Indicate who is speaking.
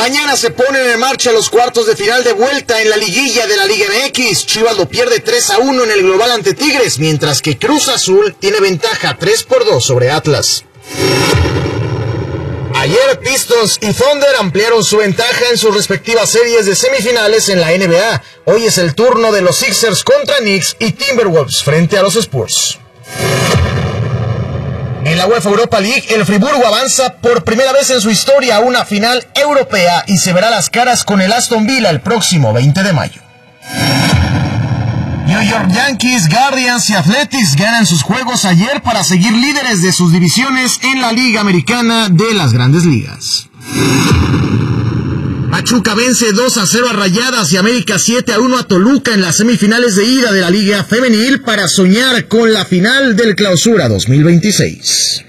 Speaker 1: Mañana se ponen en marcha los cuartos de final de vuelta en la liguilla de la Liga MX. Chivas lo pierde 3-1 en el global ante Tigres, mientras que Cruz Azul tiene ventaja 3-2 sobre Atlas. Ayer Pistons y Thunder ampliaron su ventaja en sus respectivas series de semifinales en la NBA. Hoy es el turno de los Sixers contra Knicks y Timberwolves frente a los Spurs. En la UEFA Europa League, el Friburgo avanza por primera vez en su historia a una final europea y se verá las caras con el Aston Villa el próximo 20 de mayo. New York Yankees, Guardians y Athletics ganan sus juegos ayer para seguir líderes de sus divisiones en la Liga Americana de las Grandes Ligas. Pachuca vence 2-0 a Rayadas y América 7-1 a Toluca en las semifinales de ida de la Liga Femenil para soñar con la final del Clausura 2026.